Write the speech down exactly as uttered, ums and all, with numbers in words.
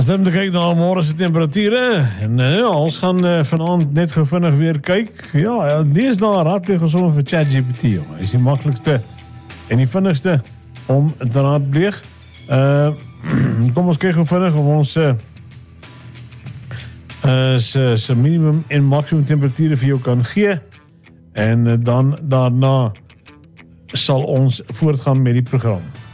om te kyk na môre se temperature. En uh, ja, ons gaan uh, vanaand net gou vinnig weer kyk. Ja, ja lees daar raadpleeg ons sommer vir ChatGPT, jong. Hy is die maklikste en die vinnigste om te raadpleeg. Uh, kom ons kyk gou vinnig of ons uh, uh, se, se minimum en maksimum temperature vir jou kan gee. En uh, dan daarna sal ons voortgaan met die program.